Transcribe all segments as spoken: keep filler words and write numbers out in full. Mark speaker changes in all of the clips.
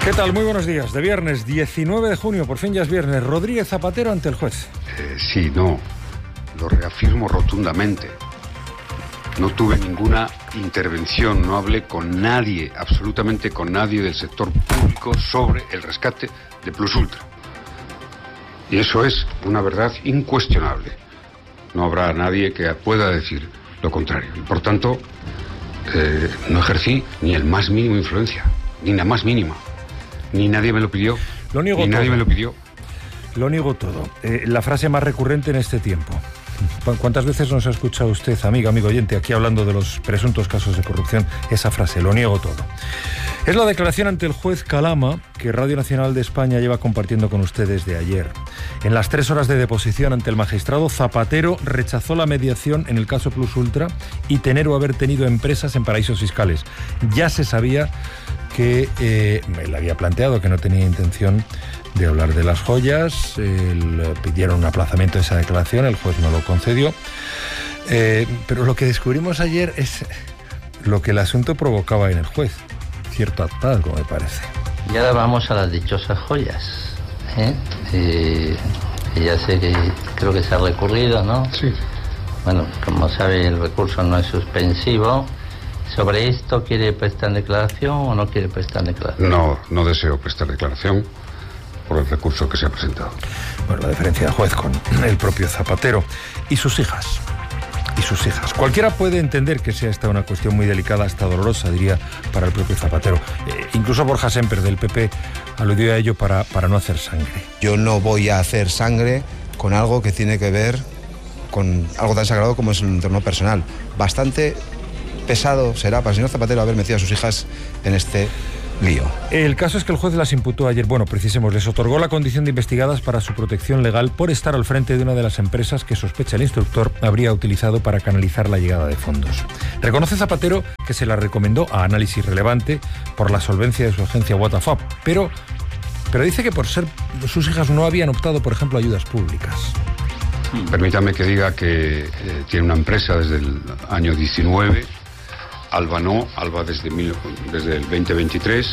Speaker 1: ¿Qué tal? Muy buenos días. De viernes diecinueve de junio, por fin ya es viernes. Rodríguez Zapatero ante el juez.
Speaker 2: Eh, sí, no. Lo reafirmo rotundamente. No tuve ninguna intervención, no hablé con nadie, absolutamente con nadie del sector público sobre el rescate de Plus Ultra. Y eso es una verdad incuestionable. No habrá nadie que pueda decir lo contrario. Y por tanto, eh, no ejercí ni el más mínimo influencia, ni la más mínima. Ni nadie me lo pidió.
Speaker 1: Lo niego
Speaker 2: ni
Speaker 1: todo.
Speaker 2: nadie me lo pidió.
Speaker 1: Lo niego todo. Eh, la frase más recurrente en este tiempo. ¿Cuántas veces nos ha escuchado usted, amigo, amigo oyente, aquí hablando de los presuntos casos de corrupción? Esa frase, lo niego todo. Es la declaración ante el juez Calama que Radio Nacional de España lleva compartiendo con ustedes desde ayer. En las tres horas de deposición ante el magistrado, Zapatero rechazó la mediación en el caso Plus Ultra y tener o haber tenido empresas en paraísos fiscales. Ya se sabía que eh, me le había planteado que no tenía intención de hablar de las joyas. Le pidieron un aplazamiento de esa declaración, el juez no lo concedió. Eh, pero lo que descubrimos ayer es lo que el asunto provocaba en el juez. Cierto hartazgo, me parece.
Speaker 3: Y ahora vamos a las dichosas joyas. ¿eh? Eh, ya sé que creo que se ha recurrido, ¿no?
Speaker 2: Sí.
Speaker 3: Bueno, como sabe, el recurso no es suspensivo. ¿Sobre esto quiere prestar declaración o no quiere prestar declaración?
Speaker 2: No, no deseo prestar declaración por el recurso que se ha presentado.
Speaker 1: Bueno, la diferencia de juez con el propio Zapatero y sus hijas. Y sus hijas. Cualquiera puede entender que sea esta una cuestión muy delicada, hasta dolorosa, diría, para el propio Zapatero. Eh, incluso Borja Semper, del P P, aludió a ello para, para no hacer sangre.
Speaker 4: Yo no voy a hacer sangre con algo que tiene que ver con algo tan sagrado como es el entorno personal. Bastante pesado será para el señor Zapatero haber metido a sus hijas en este lío.
Speaker 1: El caso es que el juez las imputó ayer, bueno, precisemos, les otorgó la condición de investigadas para su protección legal por estar al frente de una de las empresas que sospecha el instructor habría utilizado para canalizar la llegada de fondos. Reconoce Zapatero que se la recomendó a Análisis Relevante por la solvencia de su agencia Watafab, pero, pero dice que por ser sus hijas no habían optado, por ejemplo, a ayudas públicas.
Speaker 2: Permítame que diga que eh, tiene una empresa desde el año diecinueve, Alba no, Alba desde, mil, desde el veinte veintitrés,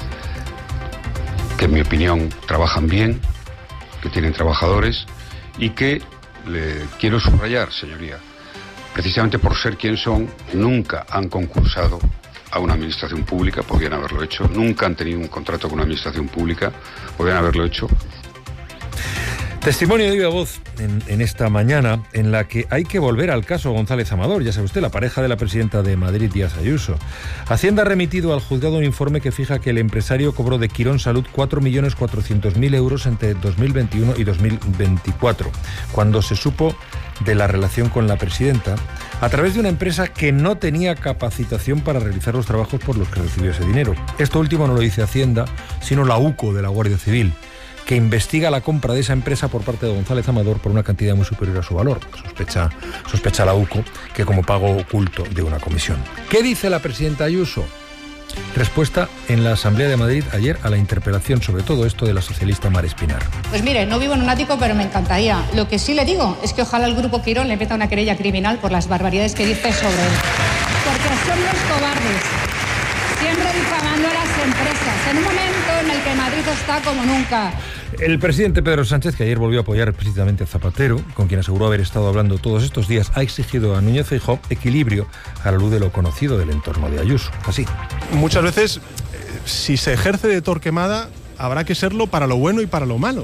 Speaker 2: que en mi opinión trabajan bien, que tienen trabajadores y que, le quiero subrayar, señoría, precisamente por ser quien son, nunca han concursado a una administración pública, podrían haberlo hecho, nunca han tenido un contrato con una administración pública, podrían haberlo hecho.
Speaker 1: Testimonio de viva voz en, en esta mañana en la que hay que volver al caso González Amador, ya sabe usted, la pareja de la presidenta de Madrid, Díaz Ayuso. Hacienda ha remitido al juzgado un informe que fija que el empresario cobró de Quirón Salud cuatro millones cuatrocientos mil euros entre dos mil veintiuno y dos mil veinticuatro, cuando se supo de la relación con la presidenta, a través de una empresa que no tenía capacitación para realizar los trabajos por los que recibió ese dinero. Esto último no lo dice Hacienda, sino la U C O de la Guardia Civil, que investiga la compra de esa empresa por parte de González Amador por una cantidad muy superior a su valor. Sospecha, sospecha la U C O que como pago oculto de una comisión. ¿Qué dice la presidenta Ayuso? Respuesta en la Asamblea de Madrid ayer a la interpelación sobre todo esto de la socialista Mar Espinar.
Speaker 5: Pues mire, no vivo en un ático, pero me encantaría. Lo que sí le digo es que ojalá el Grupo Quirón le meta una querella criminal por las barbaridades que dice sobre él. Porque son los cobardes, siempre difamando a las empresas, en un momento en el que Madrid está como nunca.
Speaker 1: El presidente Pedro Sánchez, que ayer volvió a apoyar precisamente a Zapatero, con quien aseguró haber estado hablando todos estos días, ha exigido a Núñez Feijóo equilibrio a la luz de lo conocido del entorno de Ayuso. Así.
Speaker 6: Muchas veces, si se ejerce de Torquemada, habrá que serlo para lo bueno y para lo malo.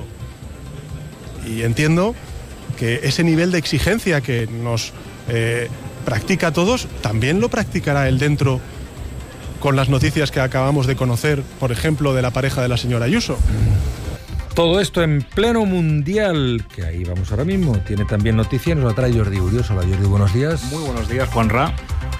Speaker 6: Y entiendo que ese nivel de exigencia que nos eh, practica a todos, también lo practicará él dentro con las noticias que acabamos de conocer, por ejemplo, de la pareja de la señora Ayuso.
Speaker 1: Todo esto en pleno mundial, que ahí vamos ahora mismo. Tiene también noticias, nos la trae Jordi Urios. Hola Jordi, buenos días.
Speaker 7: Muy buenos días, Juanra.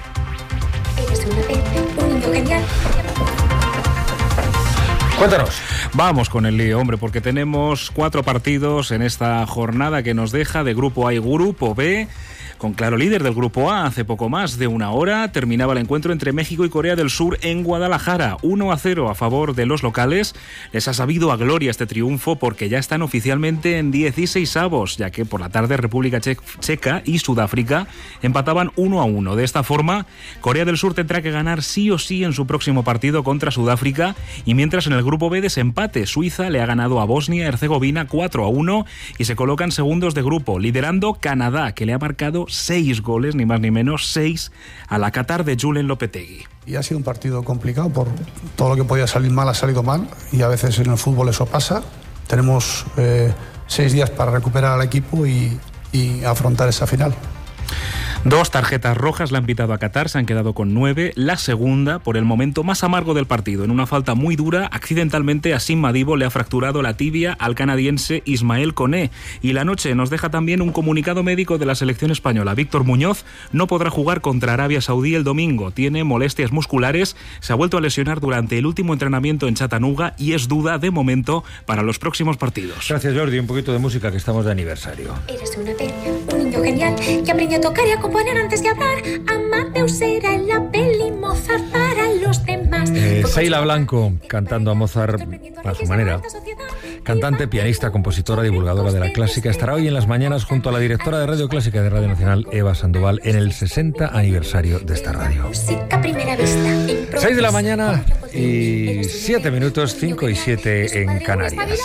Speaker 1: Cuéntanos.
Speaker 7: Vamos con el lío, hombre, porque tenemos cuatro partidos en esta jornada que nos deja de Grupo A y Grupo B. Con claro líder del Grupo A, hace poco más de una hora terminaba el encuentro entre México y Corea del Sur en Guadalajara. uno a cero a favor de los locales. Les ha sabido a gloria este triunfo porque ya están oficialmente en dieciseisavos, ya que por la tarde República Che- Checa y Sudáfrica empataban uno a uno. De esta forma, Corea del Sur tendrá que ganar sí o sí en su próximo partido contra Sudáfrica, y mientras en el grupo grupo B, desempate. Suiza le ha ganado a Bosnia-Herzegovina cuatro a uno y se colocan segundos de grupo, liderando Canadá, que le ha marcado seis goles, ni más ni menos, seis a la Qatar de Julen Lopetegui.
Speaker 8: Y ha sido un partido complicado, por todo lo que podía salir mal ha salido mal, y a veces en el fútbol eso pasa. Tenemos eh, seis días para recuperar al equipo y, y afrontar esa final.
Speaker 7: Dos tarjetas rojas le han pitado a Qatar, se han quedado con nueve. La segunda, por el momento más amargo del partido. En una falta muy dura, accidentalmente Asim Madibo le ha fracturado la tibia al canadiense Ismael Koné. Y la noche nos deja también un comunicado médico de la selección española. Víctor Muñoz no podrá jugar contra Arabia Saudí el domingo. Tiene molestias musculares, se ha vuelto a lesionar durante el último entrenamiento en Chattanooga y es duda de momento para los próximos partidos.
Speaker 1: Gracias, Jordi. Un poquito de música, que estamos de aniversario.
Speaker 9: Eres una peli, un niño genial que aprendió a tocar y a componer antes de hablar. Amadeus era en la peli, Mozart para los demás.
Speaker 1: Eh, Sheila Blanco cantando a Mozart a su manera. Cantante, pianista, compositora, divulgadora de la clásica, estará hoy en las mañanas junto a la directora de Radio Clásica de Radio Nacional, Eva Sandoval, en el sesenta aniversario de esta radio. seis de la mañana y siete minutos, cinco y siete en Canarias.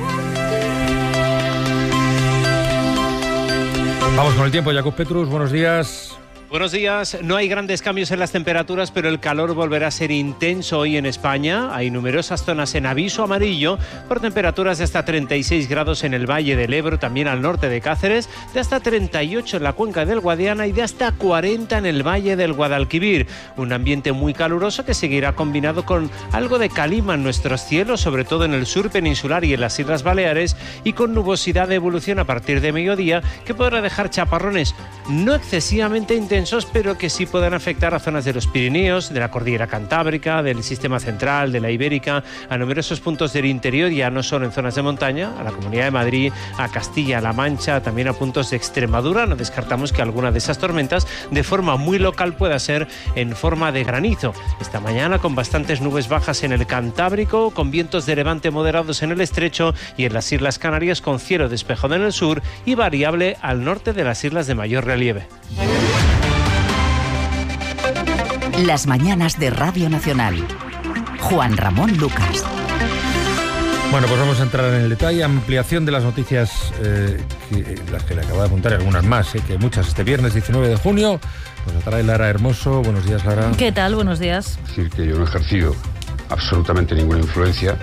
Speaker 1: Vamos con el tiempo, Jakub Petrus, buenos días.
Speaker 10: Buenos días. No hay grandes cambios en las temperaturas, pero el calor volverá a ser intenso hoy en España. Hay numerosas zonas en aviso amarillo por temperaturas de hasta treinta y seis grados en el Valle del Ebro, también al norte de Cáceres, de hasta treinta y ocho en la cuenca del Guadiana y de hasta cuarenta en el Valle del Guadalquivir. Un ambiente muy caluroso que seguirá combinado con algo de calima en nuestros cielos, sobre todo en el sur peninsular y en las Islas Baleares, y con nubosidad de evolución a partir de mediodía que podrá dejar chaparrones no excesivamente intensos, pero que sí puedan afectar a zonas de los Pirineos, de la Cordillera Cantábrica, del Sistema Central, de la Ibérica, a numerosos puntos del interior, ya no solo en zonas de montaña, a la Comunidad de Madrid, a Castilla-La Mancha, también a puntos de Extremadura. No descartamos que alguna de esas tormentas, de forma muy local, pueda ser en forma de granizo. Esta mañana con bastantes nubes bajas en el Cantábrico, con vientos de levante moderados en el Estrecho y en las Islas Canarias, con cielo despejado en el sur y variable al norte de las islas de mayor relieve.
Speaker 11: Las mañanas de Radio Nacional. Juan Ramón Lucas.
Speaker 1: Bueno, pues vamos a entrar en el detalle. Ampliación de las noticias, eh, que, las que le acabo de apuntar, y algunas más, eh, que muchas. Este viernes diecinueve de junio nos la trae Lara Hermoso. Buenos días, Lara.
Speaker 12: ¿Qué tal? Buenos días.
Speaker 2: Es decir, que yo no he ejercido absolutamente ninguna influencia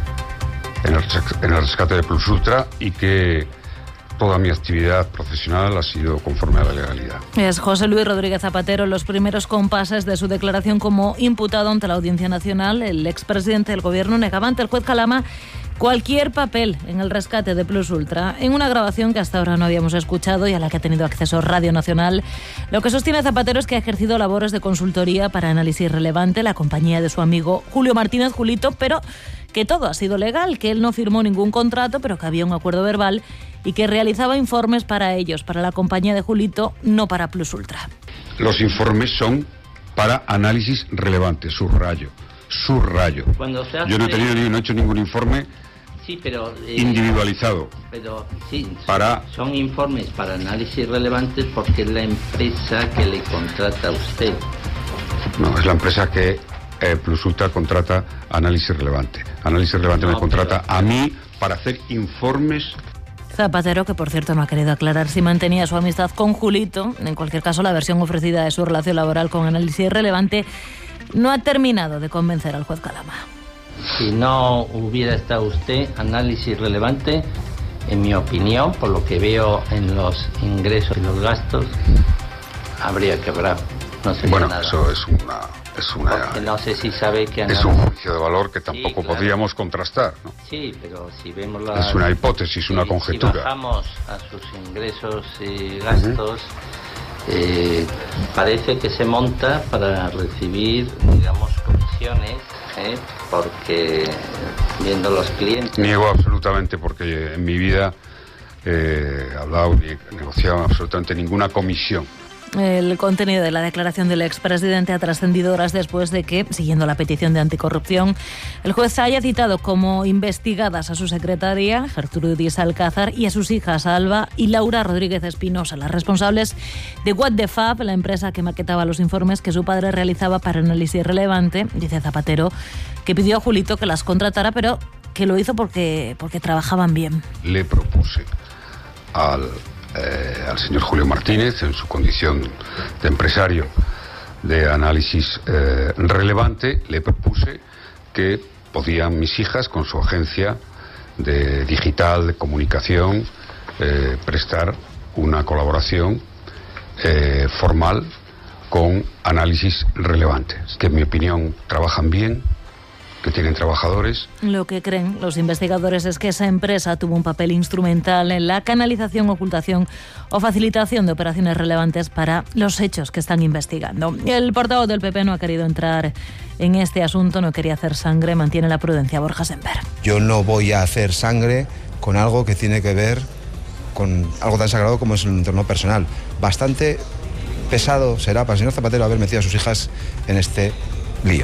Speaker 2: en el, en el rescate de Plus Ultra y que toda mi actividad profesional ha sido conforme a la legalidad.
Speaker 12: Es José Luis Rodríguez Zapatero en los primeros compases de su declaración como imputado ante la Audiencia Nacional. El expresidente del Gobierno negaba ante el juez Calama cualquier papel en el rescate de Plus Ultra. En una grabación que hasta ahora no habíamos escuchado y a la que ha tenido acceso Radio Nacional, lo que sostiene Zapatero es que ha ejercido labores de consultoría para Análisis Relevante, la compañía de su amigo Julio Martínez Julito, pero que todo ha sido legal, que él no firmó ningún contrato, pero que había un acuerdo verbal y que realizaba informes para ellos, para la compañía de Julito, no para Plus Ultra.
Speaker 2: Los informes son para Análisis Relevante, subrayo, subrayo.
Speaker 3: Cuando se hace...
Speaker 2: Yo no he tenido ni no he hecho ningún informe
Speaker 3: sí, pero, eh,
Speaker 2: individualizado.
Speaker 3: Pero sí,
Speaker 2: para...
Speaker 3: son informes para Análisis Relevantes porque es la empresa que le contrata a usted.
Speaker 2: No, es la empresa que eh, Plus Ultra contrata Análisis Relevante. Análisis Relevante no, me contrata pero... a mí para hacer informes.
Speaker 12: Zapatero, que por cierto no ha querido aclarar si mantenía su amistad con Julito. En cualquier caso, la versión ofrecida de su relación laboral con Análisis Relevante no ha terminado de convencer al juez Calama.
Speaker 3: Si no hubiera estado usted, Análisis Relevante, en mi opinión, por lo que veo en los ingresos y los gastos, habría quebrado. No sería
Speaker 2: bueno,
Speaker 3: nada.
Speaker 2: Eso es una... Es, una,
Speaker 3: no sé si sabe que
Speaker 2: es un juicio de valor que tampoco sí, claro. podríamos contrastar, ¿no?
Speaker 3: Sí, pero si vemos la...
Speaker 2: Es una hipótesis,
Speaker 3: si,
Speaker 2: una conjetura.
Speaker 3: Si bajamos a sus ingresos y gastos, uh-huh. eh, parece que se monta para recibir, digamos, comisiones, ¿eh? Porque viendo los clientes...
Speaker 2: Niego absolutamente, porque en mi vida eh, he hablado ni he negociado absolutamente ninguna comisión.
Speaker 12: El contenido de la declaración del expresidente ha trascendido horas después de que, siguiendo la petición de anticorrupción, el juez haya citado como investigadas a su secretaria, Gertrudis Alcázar, y a sus hijas Alba y Laura Rodríguez Espinosa, las responsables de What the Fab, la empresa que maquetaba los informes que su padre realizaba para Análisis Relevante. Dice Zapatero que pidió a Julito que las contratara, pero que lo hizo porque, porque trabajaban bien.
Speaker 2: Le propuse al... Eh, al señor Julio Martínez, en su condición de empresario de Análisis eh, Relevante, le propuse que podían mis hijas, con su agencia de digital, de comunicación, eh, prestar una colaboración eh, formal con Análisis Relevante, que en mi opinión trabajan bien, que tienen trabajadores.
Speaker 12: Lo que creen los investigadores es que esa empresa tuvo un papel instrumental en la canalización, ocultación o facilitación de operaciones relevantes para los hechos que están investigando. El portavoz del P P no ha querido entrar en este asunto, no quería hacer sangre, mantiene la prudencia Borja Semper.
Speaker 4: Yo no voy a hacer sangre con algo que tiene que ver con algo tan sagrado como es el entorno personal. Bastante pesado será para el señor Zapatero haber metido a sus hijas en este lío.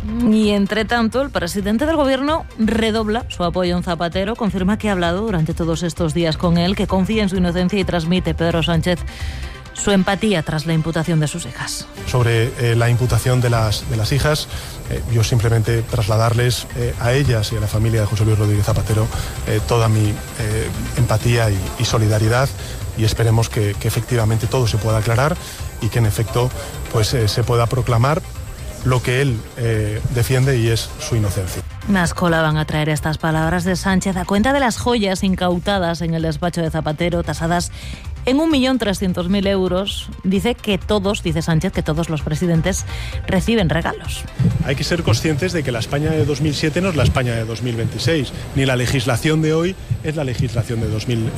Speaker 12: Y entre tanto, el presidente del gobierno redobla su apoyo en Zapatero, confirma que ha hablado durante todos estos días con él, que confía en su inocencia y transmite Pedro Sánchez su empatía tras la imputación de sus hijas.
Speaker 6: Sobre eh, la imputación de las, de las hijas, eh, yo simplemente trasladarles eh, a ellas y a la familia de José Luis Rodríguez Zapatero eh, toda mi eh, empatía y, y solidaridad, y esperemos que, que efectivamente todo se pueda aclarar y que en efecto pues, eh, se pueda proclamar lo que él eh, defiende, y es su inocencia.
Speaker 12: Más cola van a traer estas palabras de Sánchez a cuenta de las joyas incautadas en el despacho de Zapatero, tasadas en un millón trescientos mil euros. Dice que todos, dice Sánchez, que todos los presidentes reciben regalos.
Speaker 6: Hay que ser conscientes de que la España de dos mil siete no es la España de dos mil veintiséis, ni la legislación de hoy es la legislación de dos mil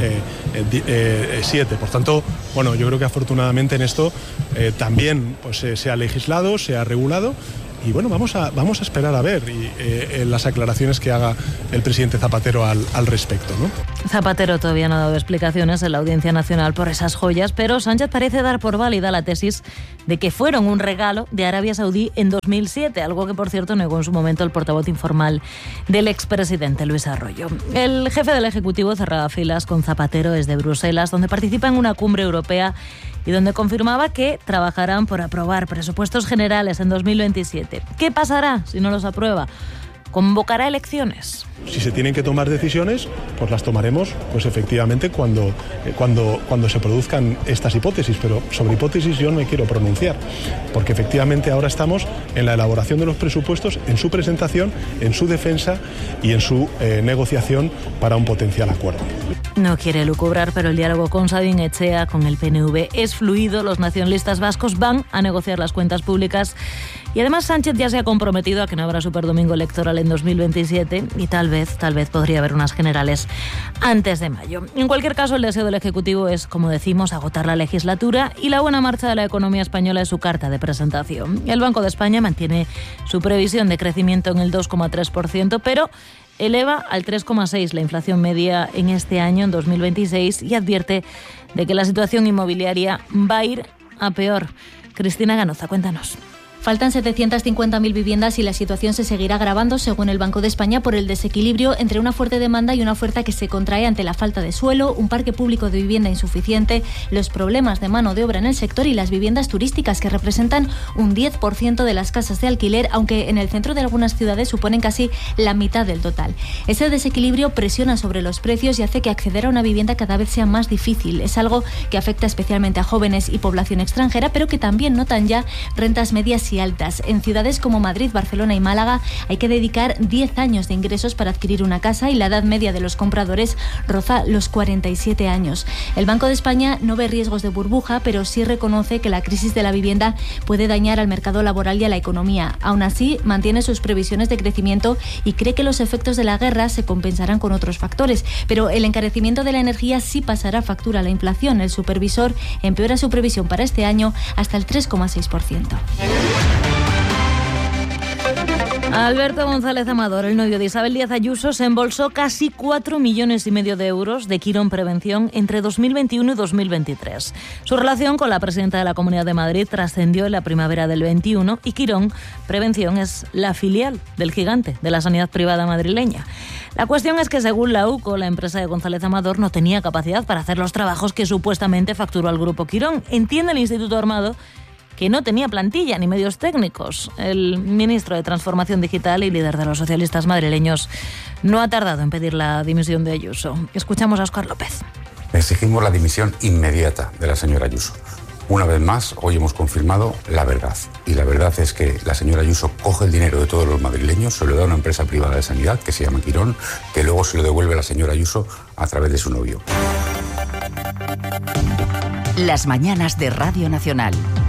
Speaker 6: siete. Por tanto, bueno, yo creo que afortunadamente en esto eh, también pues, eh, se ha legislado, se ha regulado. Y bueno, vamos a, vamos a esperar a ver y, eh, las aclaraciones que haga el presidente Zapatero al, al respecto, ¿no?
Speaker 12: Zapatero todavía no ha dado explicaciones en la Audiencia Nacional por esas joyas, pero Sánchez parece dar por válida la tesis de que fueron un regalo de Arabia Saudí en dos mil siete, algo que por cierto negó en su momento el portavoz informal del expresidente Luis Arroyo. El jefe del Ejecutivo cerraba filas con Zapatero desde Bruselas, donde participa en una cumbre europea y donde confirmaba que trabajarán por aprobar presupuestos generales en dos mil veintisiete. ¿Qué pasará si no los aprueba? ¿Convocará elecciones?
Speaker 6: Si se tienen que tomar decisiones, pues las tomaremos, pues efectivamente, cuando, eh, cuando, cuando se produzcan estas hipótesis. Pero sobre hipótesis yo no me quiero pronunciar, porque efectivamente ahora estamos en la elaboración de los presupuestos, en su presentación, en su defensa y en su eh, negociación para un potencial acuerdo.
Speaker 12: No quiere lucubrar, pero el diálogo con Sabin Echea, con el P N V, es fluido. Los nacionalistas vascos van a negociar las cuentas públicas. Y además Sánchez ya se ha comprometido a que no habrá superdomingo electoral en dos mil veintisiete y tal vez, tal vez podría haber unas generales antes de mayo. En cualquier caso, el deseo del Ejecutivo es, como decimos, agotar la legislatura, y la buena marcha de la economía española es su carta de presentación. El Banco de España mantiene su previsión de crecimiento en el dos coma tres por ciento, pero eleva al tres coma seis por ciento la inflación media en este año, en dos mil veintiséis, y advierte de que la situación inmobiliaria va a ir a peor. Cristina Ganoza, cuéntanos.
Speaker 13: Faltan setecientas cincuenta mil viviendas y la situación se seguirá agravando, según el Banco de España, por el desequilibrio entre una fuerte demanda y una oferta que se contrae ante la falta de suelo, un parque público de vivienda insuficiente, los problemas de mano de obra en el sector y las viviendas turísticas, que representan un diez por ciento de las casas de alquiler, aunque en el centro de algunas ciudades suponen casi la mitad del total. Ese desequilibrio presiona sobre los precios y hace que acceder a una vivienda cada vez sea más difícil. Es algo que afecta especialmente a jóvenes y población extranjera, pero que también notan ya rentas medias y altas. En ciudades como Madrid, Barcelona y Málaga hay que dedicar diez años de ingresos para adquirir una casa, y la edad media de los compradores roza los cuarenta y siete años. El Banco de España no ve riesgos de burbuja, pero sí reconoce que la crisis de la vivienda puede dañar al mercado laboral y a la economía. Aún así, mantiene sus previsiones de crecimiento y cree que los efectos de la guerra se compensarán con otros factores. Pero el encarecimiento de la energía sí pasará factura a la inflación. El supervisor empeora su previsión para este año hasta el tres coma seis por ciento.
Speaker 12: Alberto González Amador, el novio de Isabel Díaz Ayuso, se embolsó casi cuatro millones y medio de euros de Quirón Prevención entre dos mil veintiuno y dos mil veintitrés. Su relación con la presidenta de la Comunidad de Madrid trascendió en la primavera del veintiuno y Quirón Prevención es la filial del gigante de la sanidad privada madrileña. La cuestión es que, según la U C O, la empresa de González Amador no tenía capacidad para hacer los trabajos que supuestamente facturó al Grupo Quirón. Entiende el Instituto Armado que no tenía plantilla ni medios técnicos. El ministro de Transformación Digital y líder de los socialistas madrileños no ha tardado en pedir la dimisión de Ayuso. Escuchamos a Óscar López.
Speaker 14: Exigimos la dimisión inmediata de la señora Ayuso. Una vez más, hoy hemos confirmado la verdad. Y la verdad es que la señora Ayuso coge el dinero de todos los madrileños, se lo da a una empresa privada de sanidad que se llama Quirón, que luego se lo devuelve a la señora Ayuso a través de su novio.
Speaker 11: Las mañanas de Radio Nacional.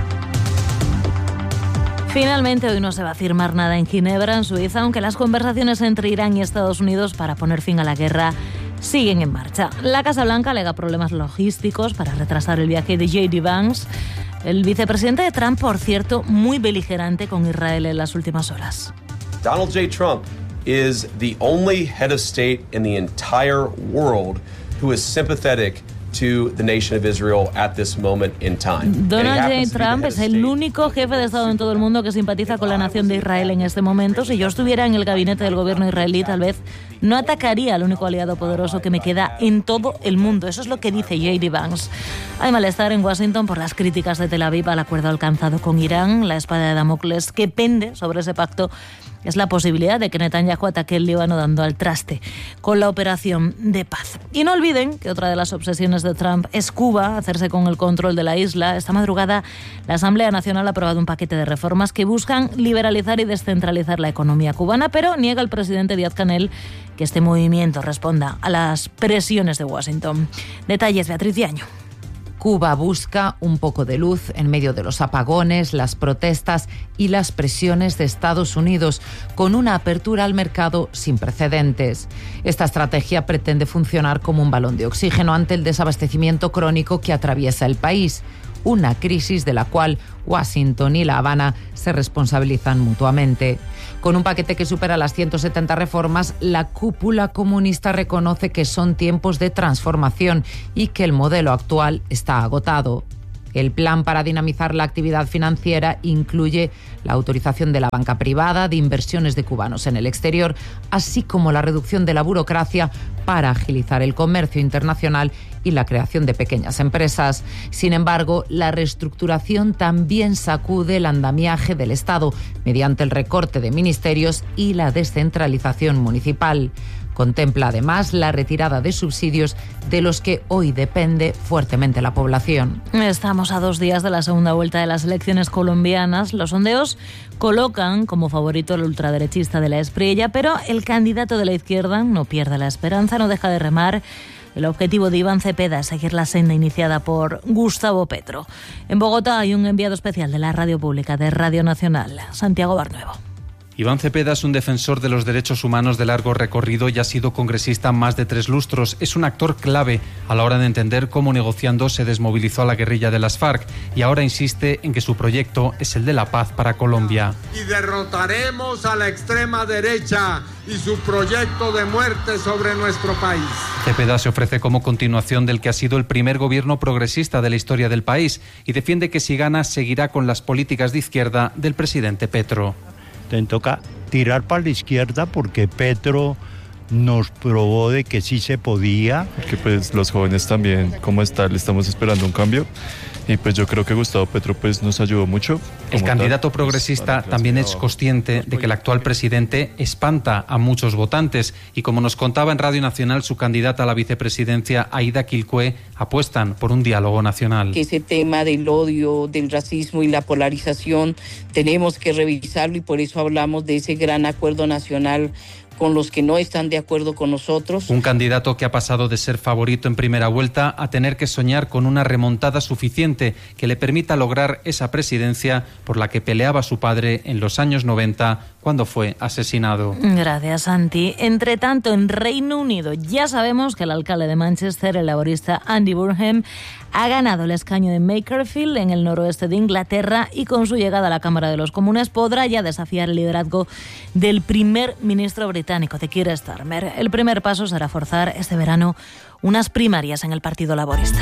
Speaker 12: Finalmente, hoy no se va a firmar nada en Ginebra, en Suiza, aunque las conversaciones entre Irán y Estados Unidos para poner fin a la guerra siguen en marcha. La Casa Blanca alega problemas logísticos para retrasar el viaje de J D Vance. El vicepresidente de Trump, por cierto, muy beligerante con Israel en las últimas horas.
Speaker 15: Donald J. Trump is the only head of state in the entire world who is sympathetic to the nation of Israel at this moment in time.
Speaker 12: Donald J. Trump es el único jefe de Estado en todo el mundo que simpatiza con la nación de Israel en este momento. Si yo estuviera en el gabinete del gobierno israelí, tal vez no atacaría al único aliado poderoso que me queda en todo el mundo. Eso es lo que dice J D Vance. Hay malestar en Washington por las críticas de Tel Aviv al acuerdo alcanzado con Irán. La espada de Damocles que pende sobre ese pacto es la posibilidad de que Netanyahu ataque el Líbano dando al traste con la operación de paz. Y no olviden que otra de las obsesiones de Trump es Cuba, hacerse con el control de la isla. Esta madrugada la Asamblea Nacional ha aprobado un paquete de reformas que buscan liberalizar y descentralizar la economía cubana, pero niega el presidente Díaz-Canel que este movimiento responda a las presiones de Washington. Detalles, Beatriz Diaño.
Speaker 16: Cuba busca un poco de luz en medio de los apagones, las protestas y las presiones de Estados Unidos, con una apertura al mercado sin precedentes. Esta estrategia pretende funcionar como un balón de oxígeno ante el desabastecimiento crónico que atraviesa el país, una crisis de la cual Washington y La Habana se responsabilizan mutuamente. Con un paquete que supera las ciento setenta reformas, la cúpula comunista reconoce que son tiempos de transformación y que el modelo actual está agotado. El plan para dinamizar la actividad financiera incluye la autorización de la banca privada, de inversiones de cubanos en el exterior, así como la reducción de la burocracia para agilizar el comercio internacional y la creación de pequeñas empresas. Sin embargo, la reestructuración también sacude el andamiaje del Estado mediante el recorte de ministerios y la descentralización municipal. Contempla además la retirada de subsidios de los que hoy depende fuertemente la población.
Speaker 12: Estamos a dos días de la segunda vuelta de las elecciones colombianas. Los sondeos colocan como favorito al ultraderechista de la Espriella, pero el candidato de la izquierda no pierde la esperanza, no deja de remar. El objetivo de Iván Cepeda es seguir la senda iniciada por Gustavo Petro. En Bogotá hay un enviado especial de la Radio Pública de Radio Nacional, Santiago Barnuevo.
Speaker 17: Iván Cepeda es un defensor de los derechos humanos de largo recorrido y ha sido congresista más de tres lustros. Es un actor clave a la hora de entender cómo negociando se desmovilizó a la guerrilla de las FARC y ahora insiste en que su proyecto es el de la paz para Colombia.
Speaker 18: Y derrotaremos a la extrema derecha y su proyecto de muerte sobre nuestro país.
Speaker 17: Cepeda se ofrece como continuación del que ha sido el primer gobierno progresista de la historia del país y defiende que si gana seguirá con las políticas de izquierda del presidente Petro.
Speaker 19: Entonces toca tirar para la izquierda porque Petro nos probó de que sí se podía.
Speaker 20: Porque pues los jóvenes también, como está, le estamos esperando un cambio. Y pues yo creo que Gustavo Petro pues nos ayudó mucho.
Speaker 17: El candidato progresista también es consciente de que el actual presidente espanta a muchos votantes y como nos contaba en Radio Nacional su candidata a la vicepresidencia Aida Quilcue, apuestan por un diálogo nacional.
Speaker 21: Que ese tema del odio, del racismo y la polarización tenemos que revisarlo y por eso hablamos de ese gran acuerdo nacional con los que no están de acuerdo con nosotros.
Speaker 17: Un candidato que ha pasado de ser favorito en primera vuelta a tener que soñar con una remontada suficiente que le permita lograr esa presidencia por la que peleaba su padre en los años noventa cuando fue asesinado.
Speaker 12: Gracias, Santi. Entre tanto, en Reino Unido ya sabemos que el alcalde de Manchester, el laborista Andy Burnham, ha ganado el escaño de Makerfield en el noroeste de Inglaterra y con su llegada a la Cámara de los Comunes podrá ya desafiar el liderazgo del primer ministro británico, de Keir Starmer. El primer paso será forzar este verano unas primarias en el Partido Laborista.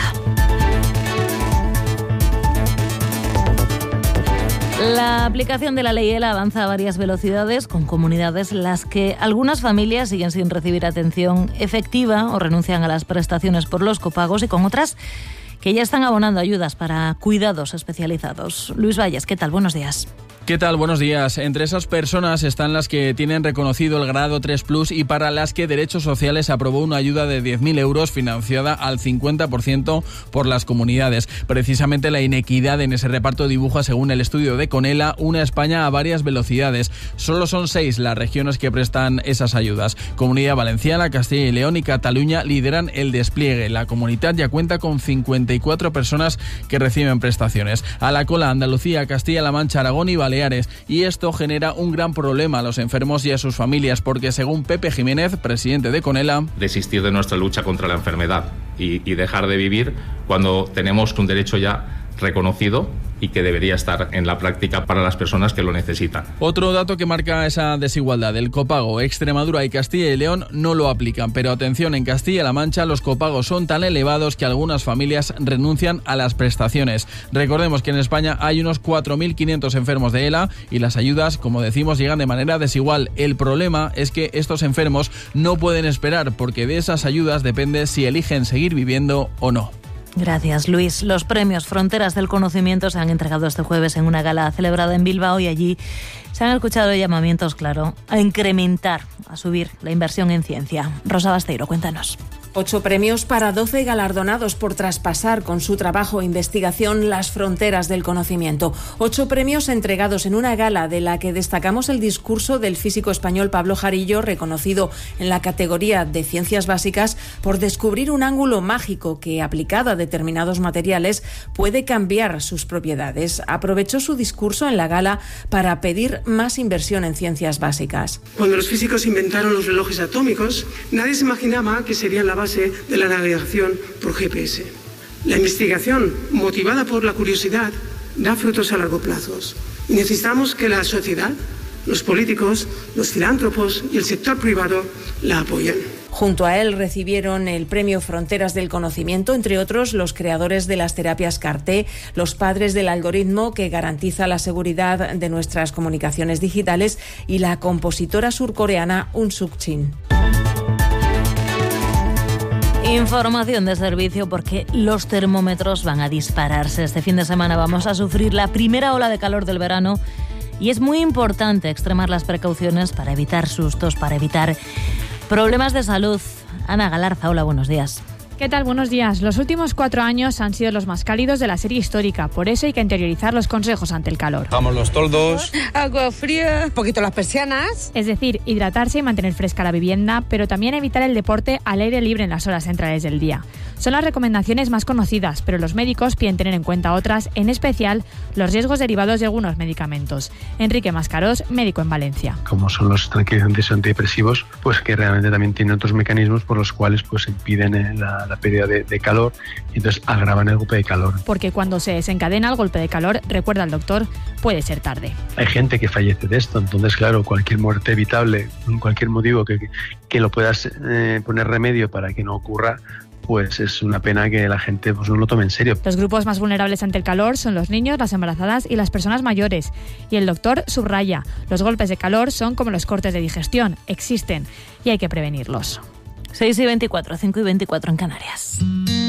Speaker 12: La aplicación de la ley ELA avanza a varias velocidades, con comunidades en las que algunas familias siguen sin recibir atención efectiva o renuncian a las prestaciones por los copagos, y con otras que ya están abonando ayudas para cuidados especializados. Luis Valles, ¿qué tal? Buenos días.
Speaker 5: ¿Qué tal? Buenos días. Entre esas personas están las que tienen reconocido el grado tres plus y para las que Derechos Sociales aprobó una ayuda de diez mil euros financiada al cincuenta por ciento por las comunidades. Precisamente la inequidad en ese reparto dibuja, según el estudio de Conela, una España a varias velocidades. Solo son seis las regiones que prestan esas ayudas. Comunidad Valenciana, Castilla y León y Cataluña lideran el despliegue. La comunidad ya cuenta con cincuenta y cuatro personas que reciben prestaciones. A la cola Andalucía, Castilla-La Mancha, Aragón y Baleares. Y esto genera un gran problema a los enfermos y a sus familias, porque según Pepe Jiménez, presidente de Conela,
Speaker 22: desistir de nuestra lucha contra la enfermedad y, y dejar de vivir cuando tenemos un derecho ya reconocido y que debería estar en la práctica para las personas que lo necesitan.
Speaker 5: Otro dato que marca esa desigualdad: el copago. Extremadura y Castilla y León no lo aplican, pero atención, en Castilla-La Mancha los copagos son tan elevados que algunas familias renuncian a las prestaciones. Recordemos que en España hay unos cuatro mil quinientos enfermos de ELA y las ayudas, como decimos, llegan de manera desigual. El problema es que estos enfermos no pueden esperar, porque de esas ayudas depende si eligen seguir viviendo o no.
Speaker 12: Gracias, Luis. Los premios Fronteras del Conocimiento se han entregado este jueves en una gala celebrada en Bilbao y allí se han escuchado llamamientos, claro, a incrementar, a subir la inversión en ciencia. Rosa Basteiro, cuéntanos.
Speaker 23: Ocho premios para doce galardonados por traspasar con su trabajo e investigación las fronteras del conocimiento. Ocho premios entregados en una gala de la que destacamos el discurso del físico español Pablo Jarillo, reconocido en la categoría de ciencias básicas por descubrir un ángulo mágico que, aplicado a determinados materiales, puede cambiar sus propiedades. Aprovechó su discurso en la gala para pedir más inversión en ciencias básicas.
Speaker 24: Cuando los físicos inventaron los relojes atómicos, nadie se imaginaba que serían la base de la navegación por G P S. La investigación, motivada por la curiosidad, da frutos a largo plazo. Y necesitamos que la sociedad, los políticos, los filántropos y el sector privado la apoyen.
Speaker 23: Junto a él recibieron el premio Fronteras del Conocimiento, entre otros, los creadores de las terapias C A R T, los padres del algoritmo que garantiza la seguridad de nuestras comunicaciones digitales y la compositora surcoreana Un Suk Chin.
Speaker 12: Información de servicio, porque los termómetros van a dispararse. Este fin de semana vamos a sufrir la primera ola de calor del verano y es muy importante extremar las precauciones para evitar sustos, para evitar problemas de salud. Ana Galarza, hola, buenos días.
Speaker 25: ¿Qué tal? Buenos días. Los últimos cuatro años han sido los más cálidos de la serie histórica, por eso hay que interiorizar los consejos ante el calor.
Speaker 26: Bajamos los toldos.
Speaker 25: Agua fría. Un poquito las persianas. Es decir, hidratarse y mantener fresca la vivienda, pero también evitar el deporte al aire libre en las horas centrales del día. Son las recomendaciones más conocidas, pero los médicos piden tener en cuenta otras, en especial los riesgos derivados de algunos medicamentos. Enrique Mascarós, médico en Valencia.
Speaker 27: Como son los tranquilizantes antidepresivos, pues que realmente también tienen otros mecanismos por los cuales pues impiden la, la pérdida de, de calor y entonces agravan el golpe de calor.
Speaker 25: Porque cuando se desencadena el golpe de calor, recuerda el doctor, puede ser tarde.
Speaker 27: Hay gente que fallece de esto, entonces claro, cualquier muerte evitable, cualquier motivo que, que lo puedas eh, poner remedio para que no ocurra, pues es una pena que la gente pues, no lo tome en serio.
Speaker 25: Los grupos más vulnerables ante el calor son los niños, las embarazadas y las personas mayores. Y el doctor subraya, los golpes de calor son como los cortes de digestión, existen y hay que prevenirlos.
Speaker 12: seis y veinticuatro, cinco y veinticuatro en Canarias.